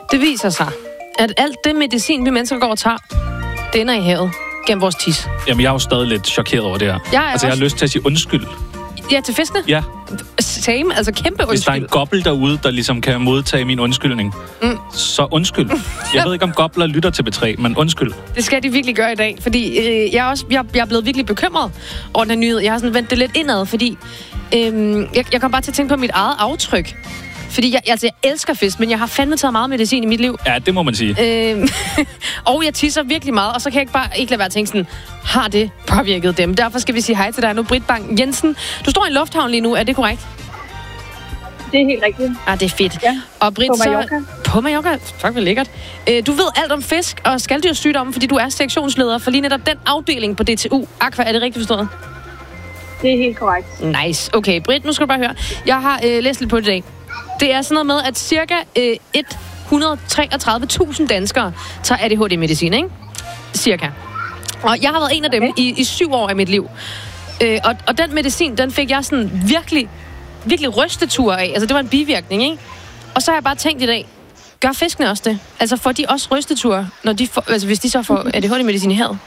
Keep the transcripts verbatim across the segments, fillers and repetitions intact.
Det viser sig, at alt det medicin, vi mennesker går og tager, det ender i havet gennem vores tis. Jamen, jeg er jo stadig lidt chokeret over det her. Jeg er altså, jeg har også... lyst til at sige undskyld. Ja, til fiskene? Ja. Same, altså kæmpe undskyld. Hvis der er en gobbel derude, der ligesom kan modtage min undskyldning, mm. så undskyld. Jeg ved ikke, om gobler lytter til B tre, men undskyld. Det skal de virkelig gøre i dag, fordi øh, jeg, er også, jeg, jeg er blevet virkelig bekymret over den her nyhed. Jeg har sådan vendt det lidt indad, fordi øh, jeg, jeg kom bare til at tænke på mit eget aftryk. Fordi jeg, altså, jeg elsker fisk, men jeg har fandme taget meget medicin i mit liv. Ja, det må man sige. Øh, og jeg tisser virkelig meget, og så kan jeg ikke bare ikke lade være at tænke sådan, har det påvirket dem? Derfor skal vi sige hej til dig nu, Britt Bang Jensen. Du står i en lufthavn lige nu, er det korrekt? Det er helt rigtigt. Ah, det er fedt. Ja, og Britt, på Mallorca. Så, på Mallorca. Fuck, hvor lækkert. Øh, du ved alt om fisk og skaldyrsygdomme, fordi du er sektionsleder for lige netop den afdeling på D T U. Aqua, er det rigtigt forstået? Det er helt korrekt. Nice. Okay, Britt, nu skal du bare høre. Jeg har øh, læst lidt på det i dag. Det er sådan noget med, at cirka øh, et hundrede og treogtredive tusind danskere tager A D H D-medicin, ikke? Cirka. Og jeg har været en af dem okay. i, i syv år af mit liv. Øh, og, og den medicin, den fik jeg sådan virkelig, virkelig rystetur af. Altså, det var en bivirkning, ikke? Og så har jeg bare tænkt i dag, gør fiskene også det? Altså, får de også rystetur, når de får, altså, hvis de så får A D H D-medicin i havet?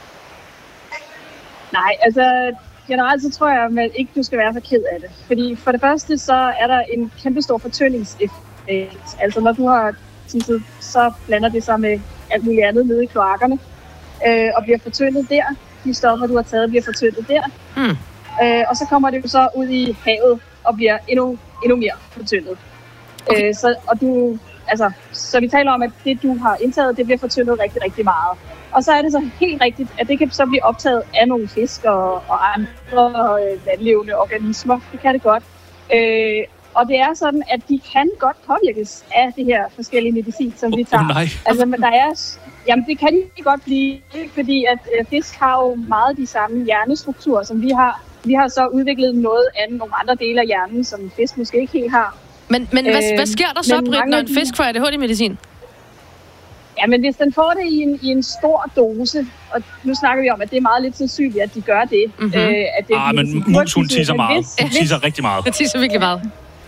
Nej, altså... Generelt så tror jeg at ikke, du skal være så ked af det. Fordi for det første, så er der en kæmpe stor fortyndingseffekt. Altså når du har tisset, så blander det sig med alt muligt andet nede i kloakkerne. Øh, og bliver fortyndet der. De stoffer, du har taget, bliver fortyndet der. Mm. Øh, og så kommer det jo så ud i havet og bliver endnu, endnu mere fortyndet. Okay. Øh, så, og du, altså, så vi taler om, at det, du har indtaget, det bliver fortyndet rigtig, rigtig meget. Og så er det så helt rigtigt, at det kan så blive optaget af nogle fisk og, og andre øh, vandlevende organismer. Det kan det godt. Øh, og det er sådan, at de kan godt påvirkes af det her forskellige medicin, som vi tager. Oh, nej. Altså, men der er, jamen, det kan de godt blive, fordi at øh, fisk har jo meget de samme hjernestrukturer, som vi har. Vi har så udviklet noget andet, nogle andre dele af hjernen, som fisk måske ikke helt har. Men, men øh, hvad, hvad sker der så, Britt, når en fisk får A D H D-medicin? Ja, men hvis den får det i en, i en stor dose, og nu snakker vi om, at det er meget lidt sandsynligt, at de gør det. Mm-hmm. Øh, at det ah, men mus, hun tisser meget. Hvis, hun tisser rigtig meget. Hun tisser virkelig meget.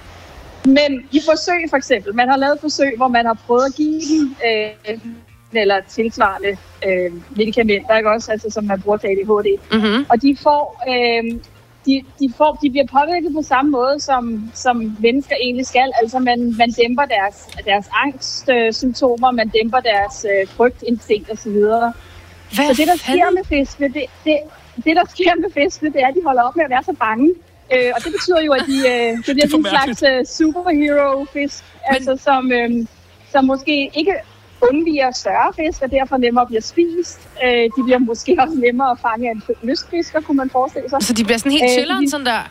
Men i forsøg for eksempel, man har lavet forsøg, hvor man har prøvet at give dem, øh, eller tilsvarende øh, medicamenter, ikke også, altså som man bruger til A D H D. Mm-hmm. Og de får... Øh, De, de, får, de bliver påvirket på samme måde, som, som mennesker egentlig skal. Altså, man, man dæmper deres, deres angstsymptomer, øh, man dæmper deres øh, frygtinstinkt osv. Så, så det, der sker med fiskene, det, det, det, der sker med fiskene, det er, at de holder op med at være så bange. Øh, og det betyder jo, at de, øh, det bliver sådan en slags øh, superhero-fisk, Men... altså, som, øh, som måske ikke undviger større fisk, og derfor nemmere bliver spist. Øh, de bliver måske også nemmere at fange af en lystfisker, kunne man forestille sig. Så de bliver sådan helt chilleren, øh, de... sådan der?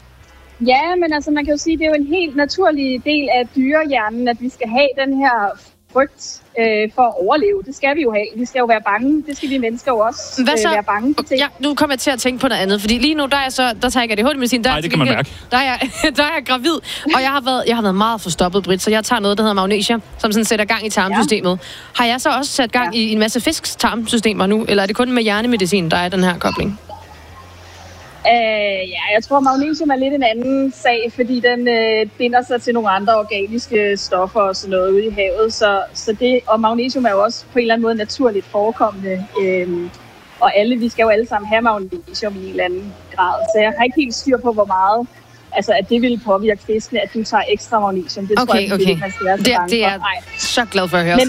Ja, men altså man kan jo sige, at det er jo en helt naturlig del af dyrehjernen, at vi skal have den her frygt øh, for at overleve. Det skal vi jo have. Vi skal jo være bange. Det skal vi mennesker jo også Hvad så? Øh, være bange for ting. Ja, nu kommer jeg til at tænke på noget andet, fordi lige nu, der er jeg så, der tager jeg A D H D-medicin. Nej, det kan man mærke. Der er jeg, der er jeg gravid, og jeg har været, jeg har været meget forstoppet, Britt, så jeg tager noget, der hedder magnesia, som sådan sætter gang i tarmsystemet. Ja. Har jeg så også sat gang ja. i en masse fisks tarmsystemer nu, eller er det kun med hjernemedicin, der er den her kobling? Uh, ja, jeg tror, magnesium er lidt en anden sag, fordi den uh, binder sig til nogle andre organiske stoffer og sådan noget ude i havet. Så, så det, og magnesium er jo også på en eller anden måde naturligt forekommende. Uh, og alle, vi skal jo alle sammen have magnesium i en eller anden grad. Så jeg har ikke helt styr på, hvor meget, altså at det ville påvirke fiskene, at du tager ekstra magnesium. Det okay, tror jeg, okay. det, man skal være så det, bange det er for. Nej. Så glad for at høre. Men,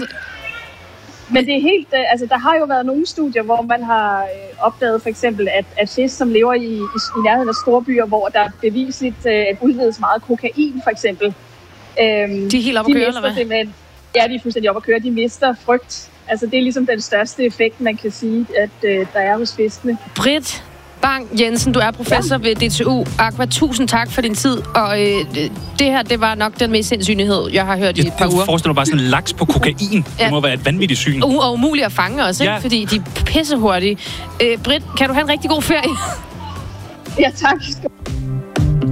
Men det er helt, altså der har jo været nogle studier, hvor man har øh, opdaget for eksempel, at, at fisk, som lever i, i, i nærheden af store byer, hvor der bevisligt øh, udledes meget kokain for eksempel. Øhm, de er helt oppe at køre, eller hvad? Ja, de er fuldstændig oppe at køre. De mister frygt. Altså det er ligesom den største effekt, man kan sige, at øh, der er hos fiskene. Britt Bang Jensen, du er professor ja. ved D T U Aqua. Tusind tak for din tid. Og øh, det her, det var nok den mest sindssyge nyhed, jeg har hørt i et par uger. Jeg forestiller mig bare sådan en laks på kokain. ja. Det må være et vanvittigt syn. U- og umuligt at fange også, ja. ikke? Fordi de er pissehurtige. Øh, Britt, kan du have en rigtig god ferie? Ja, tak.